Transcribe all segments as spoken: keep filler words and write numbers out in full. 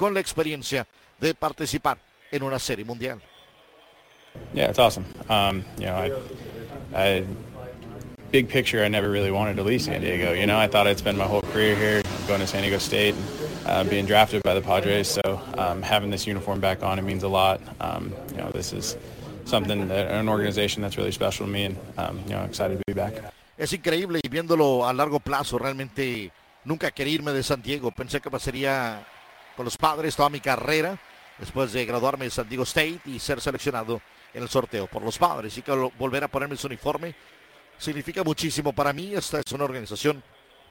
con la experiencia de participar en una serie mundial. Yeah, it's awesome. Um, you know, I, I, big picture, I never really wanted to leave San Diego. You know, I thought I'd spend my whole career here, going to San Diego State, and, uh, being drafted by the Padres. So um, having this uniform back on, it means a lot. Um, you know, this is something that an organization that's really special to me, and um, you know, excited to be back. Es increíble y viéndolo a largo plazo, realmente nunca quería irme de San Diego. Pensé que pasaría con los Padres toda mi carrera después de graduarme de San Diego State y ser seleccionado en el sorteo por los Padres. Y que volver a ponerme su uniforme significa muchísimo para mí. Esta es una organización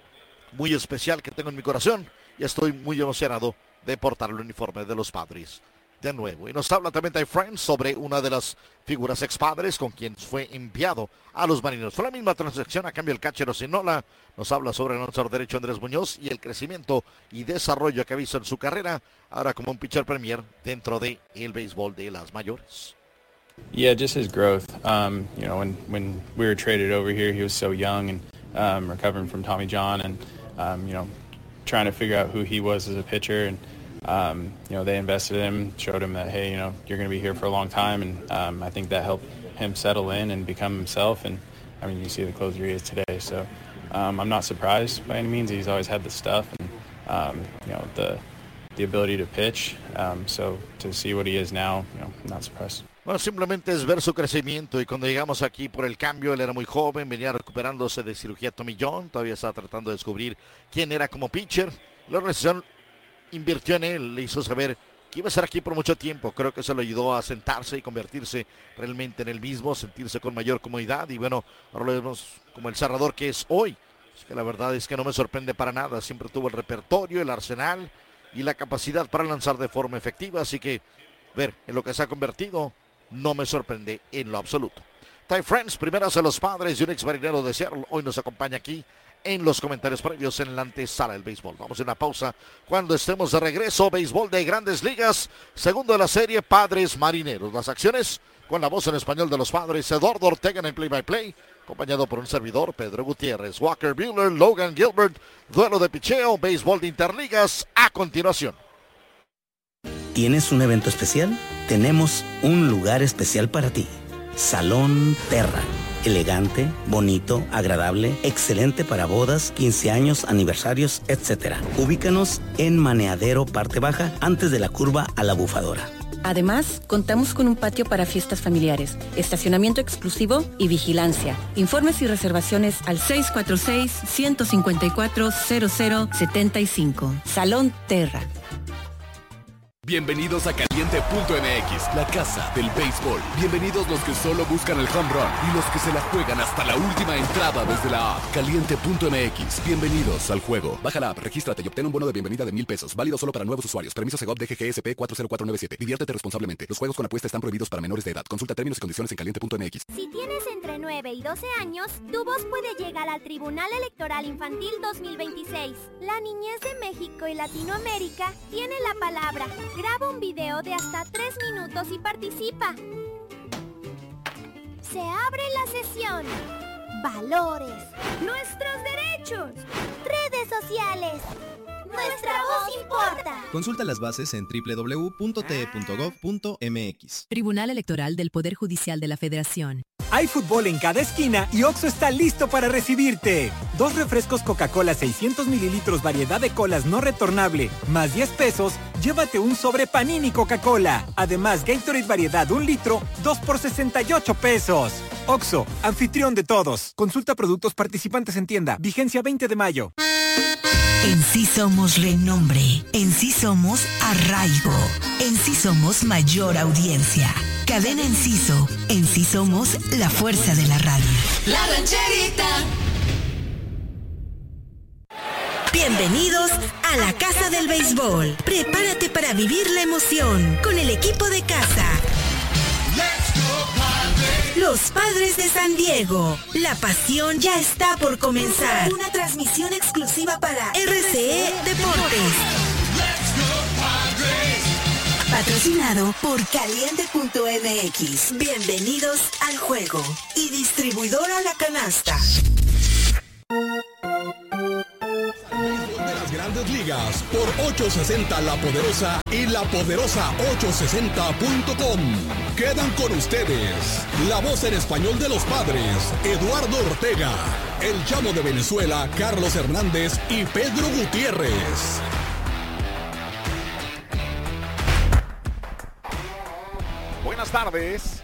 muy especial que tengo en mi corazón y estoy muy emocionado de portar el uniforme de los Padres de nuevo. Y nos habla también Ty France sobre una de las figuras ex-Padres con quien fue enviado a los Marineros. Fue la misma transacción a cambio del catcher Osinola. Nos habla sobre el lanzador derecho Andrés Muñoz y el crecimiento y desarrollo que ha visto en su carrera ahora como un pitcher premier dentro del béisbol de las mayores. Yeah, just his growth. Um, you know, when, when we were traded over here, he was so young and um, recovering from Tommy John and, um, you know, trying to figure out who he was as a pitcher. And, um, you know, they invested in him, showed him that, hey, you know, you're going to be here for a long time. And um, I think that helped him settle in and become himself. And, I mean, you see the closer he is today. So um, I'm not surprised by any means. He's always had the stuff and, um, you know, the the ability to pitch. Um, so to see what he is now, you know, I'm not surprised. Bueno, simplemente es ver su crecimiento y cuando llegamos aquí por el cambio, él era muy joven, venía recuperándose de cirugía Tommy John, todavía estaba tratando de descubrir quién era como pitcher. La organización invirtió en él, le hizo saber que iba a estar aquí por mucho tiempo. Creo que eso le ayudó a sentarse y convertirse realmente en el mismo, sentirse con mayor comodidad y bueno, ahora lo vemos como el cerrador que es hoy. Es que la verdad es que no me sorprende para nada, siempre tuvo el repertorio, el arsenal y la capacidad para lanzar de forma efectiva, así que ver en lo que se ha convertido no me sorprende en lo absoluto. Ty France, primeras de los Padres y un ex marinero de Seattle, hoy nos acompaña aquí en los comentarios previos en la antesala del béisbol. Vamos a una pausa cuando estemos de regreso. Béisbol de Grandes Ligas, segundo de la serie Padres Marineros. Las acciones con la voz en español de los Padres, Eduardo Ortega en el play-by-play, acompañado por un servidor, Pedro Gutiérrez, Walker Buehler, Logan Gilbert, duelo de picheo, béisbol de Interligas, a continuación. ¿Tienes un evento especial? Tenemos un lugar especial para ti. Salón Terra. Elegante, bonito, agradable, excelente para bodas, quince años, aniversarios, etcétera. Ubícanos en Maneadero, parte baja, antes de la curva a la Bufadora. Además, contamos con un patio para fiestas familiares, estacionamiento exclusivo y vigilancia. Informes y reservaciones al seis cuatro seis, uno cinco cuatro, cero cero siete cinco. Salón Terra. Bienvenidos a Caliente punto M X, la casa del béisbol. Bienvenidos los que solo buscan el home run y los que se la juegan hasta la última entrada desde la app. Caliente punto M X, bienvenidos al juego. Baja la app, regístrate y obtén un bono de bienvenida de mil pesos. Válido solo para nuevos usuarios. Permiso Segov D G G S P cuatro cero cuatro nueve siete. Diviértete responsablemente. Los juegos con apuesta están prohibidos para menores de edad. Consulta términos y condiciones en Caliente punto M X. Si tienes entre nueve y doce años, tu voz puede llegar al Tribunal Electoral Infantil dos mil veintiséis. La niñez de México y Latinoamérica tiene la palabra. Graba un video de hasta tres minutos y participa. Se abre la sesión. Valores. Nuestros derechos. Redes sociales. Nuestra voz importa. Consulta las bases en doble u doble u doble u punto t e punto gov punto m x. Tribunal Electoral del Poder Judicial de la Federación. Hay fútbol en cada esquina y Oxxo está listo para recibirte. Dos refrescos Coca-Cola seiscientos mililitros variedad de colas no retornable, más diez pesos, llévate un sobre Panini Coca-Cola. Además, Gatorade variedad un litro, dos por sesenta y ocho pesos. Oxxo, anfitrión de todos. Consulta productos participantes en tienda. Vigencia veinte de mayo. En sí somos renombre, en sí somos arraigo, en sí somos mayor audiencia. Cadena Enciso, en sí somos la fuerza de la radio. La Rancherita. Bienvenidos a la Casa del Béisbol. Prepárate para vivir la emoción con el equipo de casa. Los Padres de San Diego. La pasión ya está por comenzar. Una transmisión exclusiva para R C E Deportes. Patrocinado por Caliente punto M X. Bienvenidos al juego. Y distribuidora La Canasta. De las Grandes Ligas. ligas por ochocientos sesenta La Poderosa y la poderosa ochocientos sesenta punto com. Quedan con ustedes la voz en español de los padres, Eduardo Ortega, el chamo de Venezuela, Carlos Hernández y Pedro Gutiérrez. Buenas tardes.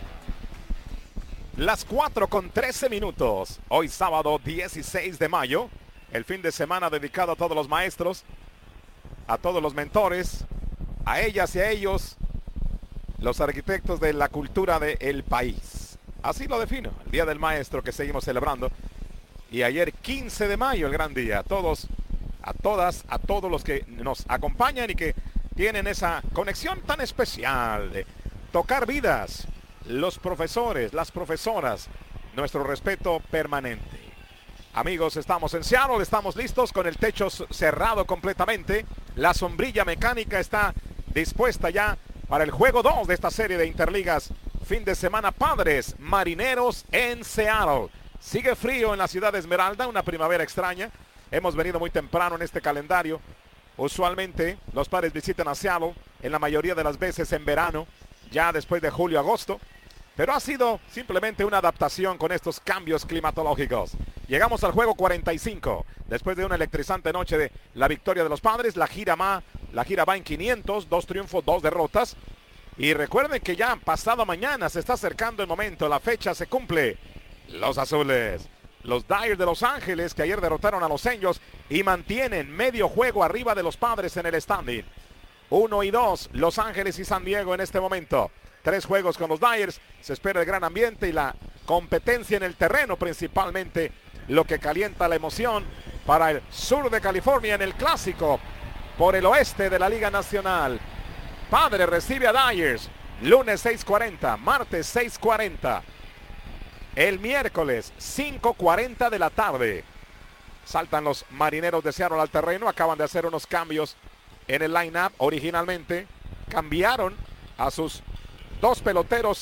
Las cuatro con trece minutos. Hoy sábado dieciséis de mayo. El fin de semana dedicado a todos los maestros, a todos los mentores, a ellas y a ellos, los arquitectos de la cultura del país. Así lo defino, el Día del Maestro que seguimos celebrando. Y ayer quince de mayo, el gran día. A todos, a todas, a todos los que nos acompañan y que tienen esa conexión tan especial de tocar vidas. Los profesores, las profesoras, nuestro respeto permanente. Amigos, estamos en Seattle, estamos listos con el techo cerrado completamente. La sombrilla mecánica está dispuesta ya para el juego dos de esta serie de Interligas. Fin de semana Padres, Marineros en Seattle. Sigue frío en la ciudad de Esmeralda, una primavera extraña. Hemos venido muy temprano en este calendario. Usualmente los Padres visitan a Seattle en la mayoría de las veces en verano, ya después de julio, agosto. Pero ha sido simplemente una adaptación con estos cambios climatológicos. Llegamos al juego cuarenta y cinco. Después de una electrizante noche de la victoria de los Padres, la gira, ma, la gira va en quinientos, dos triunfos, dos derrotas. Y recuerden que ya pasado mañana se está acercando el momento, la fecha se cumple. Los azules, los Dyers de Los Ángeles, que ayer derrotaron a los Angels y mantienen medio juego arriba de los Padres en el standing. Uno y dos, Los Ángeles y San Diego en este momento. Tres juegos con los Dyers, se espera el gran ambiente y la competencia en el terreno principalmente, lo que calienta la emoción para el sur de California en el clásico por el oeste de la Liga Nacional. Padre recibe a Dyers, lunes seis cuarenta, martes seis cuarenta, el miércoles cinco cuarenta de la tarde. Saltan los Marineros de Seattle al terreno, acaban de hacer unos cambios en el line-up. Originalmente cambiaron a sus dos peloteros,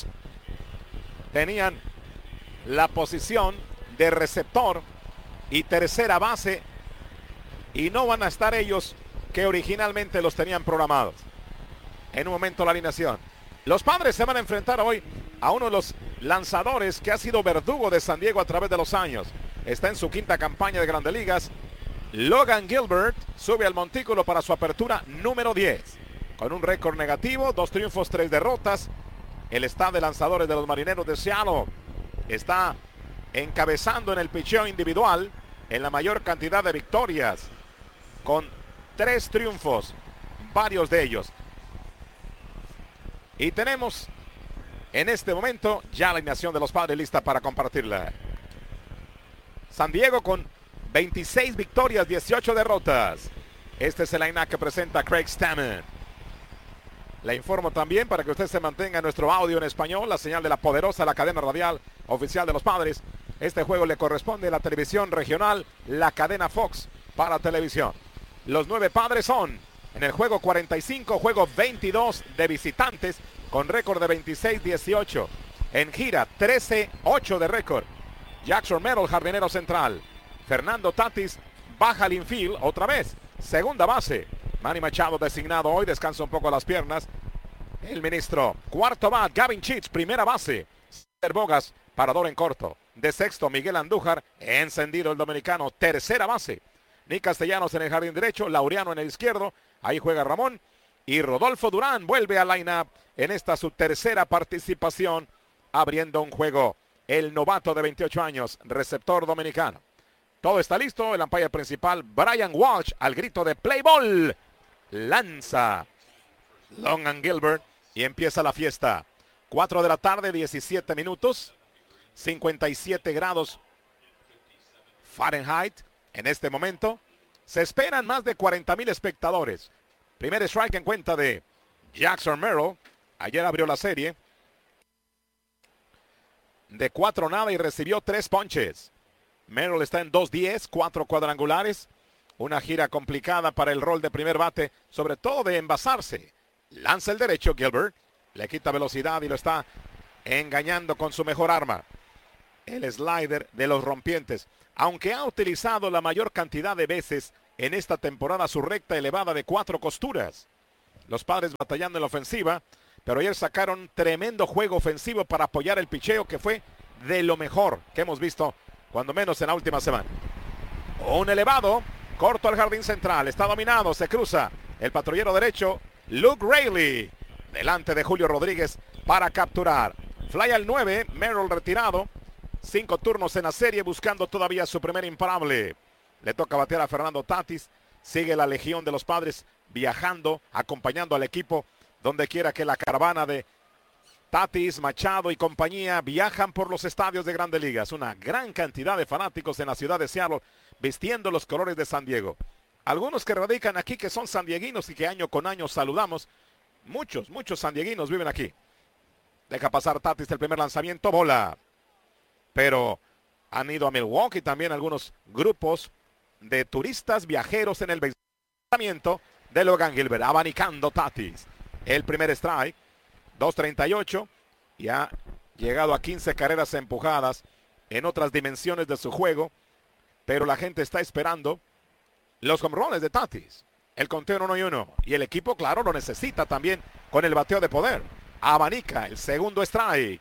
tenían la posición de receptor y tercera base y no van a estar ellos que originalmente los tenían programados. En un momento la alineación. Los Padres se van a enfrentar hoy a uno de los lanzadores que ha sido verdugo de San Diego a través de los años. Está en su quinta campaña de Grandes Ligas. Logan Gilbert sube al montículo para su apertura número diez. Con un récord negativo, dos triunfos, tres derrotas. El staff de lanzadores de los Marineros de Seattle está encabezando en el picheo individual en la mayor cantidad de victorias, con tres triunfos, varios de ellos. Y tenemos en este momento ya la alineación de los Padres lista para compartirla. San Diego con veintiséis victorias, dieciocho derrotas. Este es el line-up que presenta Craig Stammen. Le informo también para que usted se mantenga en nuestro audio en español, la señal de La Poderosa, la cadena radial oficial de los Padres. Este juego le corresponde a la televisión regional, la cadena Fox para televisión. Los nueve Padres son en el juego cuarenta y cinco, juego veintidós de visitantes con récord de veintiséis dieciocho. En gira trece ocho de récord. Jackson Merrill, jardinero central. Fernando Tatis baja al infield otra vez. Segunda base. Manny Machado designado hoy, descansa un poco las piernas. El ministro. Cuarto bat, Gavin Chitz, primera base. César Bogas, parador en corto. De sexto, Miguel Andújar, encendido el dominicano, tercera base. Nick Castellanos en el jardín derecho, Laureano en el izquierdo. Ahí juega Ramón. Y Rodolfo Durán vuelve al line-up en esta su tercera participación, abriendo un juego. El novato de veintiocho años, receptor dominicano. Todo está listo, el umpire principal, Brian Walsh, al grito de play ball. Lanza Logan Gilbert y empieza la fiesta. cuatro de la tarde, diecisiete minutos, cincuenta y siete grados Fahrenheit. En este momento se esperan más de cuarenta mil espectadores. Primer strike en cuenta de Jackson Merrill. Ayer abrió la serie de cuatro nada y recibió tres ponches. Merrill está en dos diez, cuatro cuadrangulares. Una gira complicada para el rol de primer bate, sobre todo de envasarse. Lanza el derecho Gilbert, le quita velocidad y lo está engañando con su mejor arma. El slider de los rompientes. Aunque ha utilizado la mayor cantidad de veces en esta temporada su recta elevada de cuatro costuras. Los Padres batallando en la ofensiva, pero ayer sacaron tremendo juego ofensivo para apoyar el picheo, que fue de lo mejor que hemos visto, cuando menos en la última semana. Un elevado, corto al jardín central, está dominado, se cruza el patrullero derecho, Luke Raley, delante de Julio Rodríguez para capturar. Fly al nueve, Merrill retirado, cinco turnos en la serie buscando todavía su primer imparable. Le toca batear a Fernando Tatis, sigue la legión de los Padres viajando, acompañando al equipo donde quiera que la caravana de Tatis, Machado y compañía viajan por los estadios de Grandes Ligas. Una gran cantidad de fanáticos en la ciudad de Seattle vistiendo los colores de San Diego. Algunos que radican aquí que son sandieguinos y que año con año saludamos. Muchos, muchos sandieguinos viven aquí. Deja pasar Tatis el primer lanzamiento, bola. Pero han ido a Milwaukee también algunos grupos de turistas viajeros en el lanzamiento de Logan Gilbert, abanicando Tatis. El primer strike, dos treinta y ocho, y ha llegado a quince carreras empujadas en otras dimensiones de su juego, pero la gente está esperando los home runs de Tatis. El conteo en uno y uno, y el equipo, claro, lo necesita también con el bateo de poder. Abanica el segundo strike.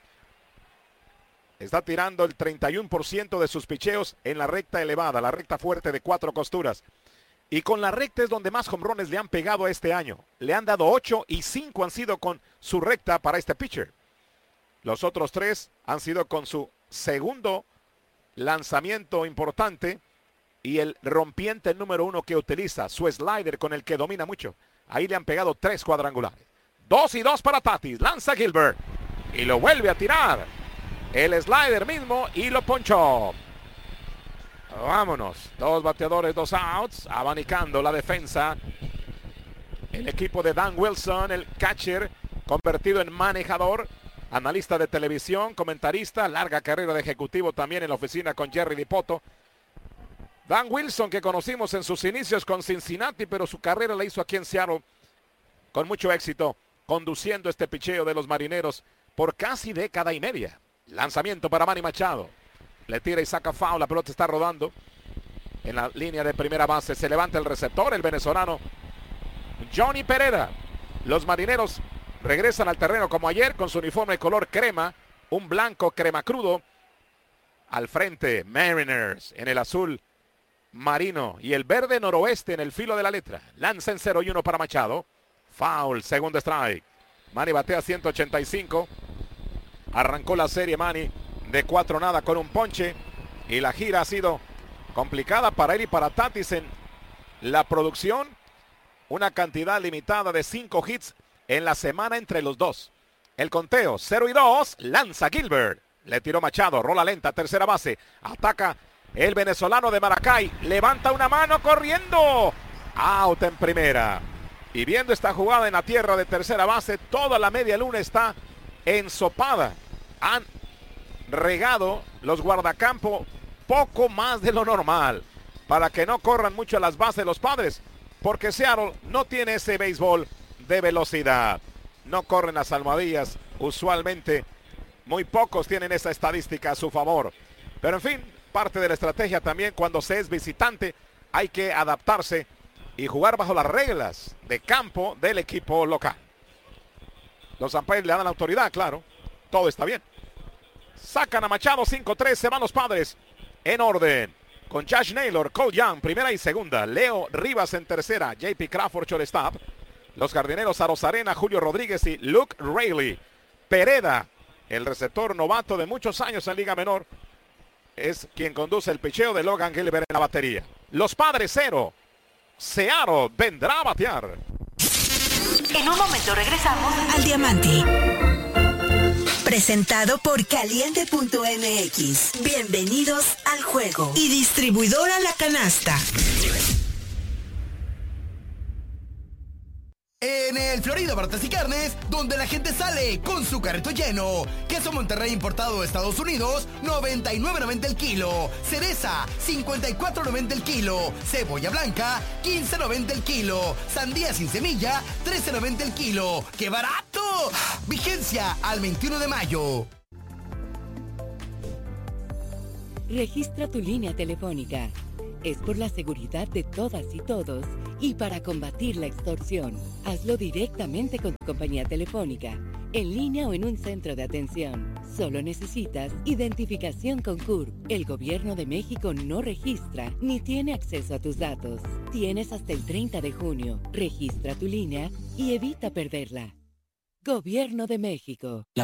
Está tirando el treinta y uno por ciento de sus picheos en la recta elevada, la recta fuerte de cuatro costuras. Y con la recta es donde más home runs le han pegado este año. Le han dado ocho y cinco han sido con su recta para este pitcher. Los otros tres han sido con su segundo lanzamiento importante y el rompiente número uno que utiliza, su slider con el que domina mucho. Ahí le han pegado tres cuadrangulares. Dos y dos para Tatis. Lanza Gilbert y lo vuelve a tirar. El slider mismo y lo ponchó. Vámonos. Dos bateadores, dos outs. Abanicando la defensa. El equipo de Dan Wilson, el catcher, convertido en manejador, analista de televisión, comentarista, larga carrera de ejecutivo también en la oficina con Jerry Dipoto. Dan Wilson, que conocimos en sus inicios con Cincinnati, pero su carrera la hizo aquí en Seattle con mucho éxito, conduciendo este picheo de los Marineros por casi década y media. Lanzamiento para Manny Machado. Le tira y saca foul, la pelota está rodando en la línea de primera base. Se levanta el receptor, el venezolano Johnny Pereda. Los Marineros regresan al terreno como ayer con su uniforme color crema, un blanco crema crudo. Al frente, Mariners en el azul marino y el verde noroeste en el filo de la letra. Lanza en cero y uno para Machado. Foul, segundo strike. Manny batea ciento ochenta y cinco. Arrancó la serie Manny de cuatro nada con un ponche y la gira ha sido complicada para él y para Tatis en la producción. Una cantidad limitada de cinco hits en la semana entre los dos. El conteo cero y dos. Lanza Gilbert. Le tiró Machado. Rola lenta. Tercera base. Ataca el venezolano de Maracay. Levanta una mano corriendo. Out en primera. Y viendo esta jugada en la tierra de tercera base, toda la media luna está ensopada. Han regado los guardacampo poco más de lo normal para que no corran mucho a las bases de los Padres, porque Seattle no tiene ese béisbol de velocidad. No corren las almohadillas. Usualmente muy pocos tienen esa estadística a su favor. Pero en fin, parte de la estrategia también cuando se es visitante hay que adaptarse y jugar bajo las reglas de campo del equipo local. Los umpires le dan la autoridad, claro. Todo está bien. Sacan a Machado cinco tres, se van los Padres en orden. Con Josh Naylor, Cole Young, primera y segunda. Leo Rivas en tercera. J P Crawford, shortstop. Los jardineros a Rosarena, Julio Rodríguez y Luke Raley. Pereda, el receptor novato de muchos años en Liga Menor, es quien conduce el picheo de Logan Gilbert en la batería. Los Padres cero. Seattle vendrá a batear. En un momento regresamos al Diamante. Presentado por Caliente punto M X. Bienvenidos al juego. Y distribuidora La Canasta. En el Florido Bartas y Carnes, donde la gente sale con su carrito lleno. Queso Monterrey importado de Estados Unidos, noventa y nueve noventa el kilo. Cereza, cincuenta y cuatro noventa el kilo. Cebolla blanca, quince noventa el kilo. Sandía sin semilla, trece noventa el kilo. ¡Qué barato! Vigencia al veintiuno de mayo. Registra tu línea telefónica. Es por la seguridad de todas y todos y para combatir la extorsión. Hazlo directamente con tu compañía telefónica, en línea o en un centro de atención. Solo necesitas identificación con C U R P. El Gobierno de México no registra ni tiene acceso a tus datos. Tienes hasta el treinta de junio. Registra tu línea y evita perderla. Gobierno de México. La